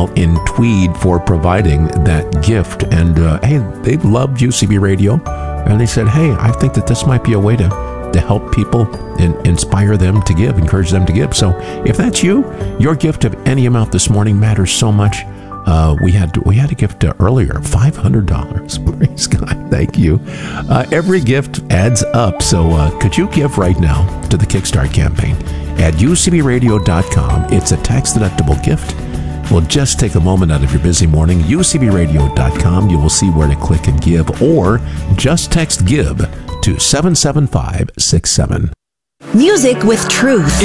all in Tweed for providing that gift. And hey, they loved UCB Radio, and they said, hey, I think that this might be a way to help people and inspire them to give, encourage them to give. So if that's you, your gift of any amount this morning matters so much. We had a gift earlier, $500. Praise God, thank you. Every gift adds up, so could you give right now to the Kickstart campaign at ucbradio.com? It's a tax-deductible gift. Well, just take a moment out of your busy morning, ucbradio.com. You will see where to click and give, or just text GIVE to 77567. Music with truth.